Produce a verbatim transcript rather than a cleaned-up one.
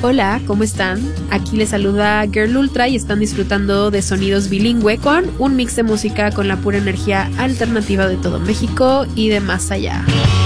Hola, ¿cómo están? Aquí les saluda Girl Ultra y están disfrutando de sonidos bilingüe con un mix de música con la pura energía alternativa de todo México y de más allá.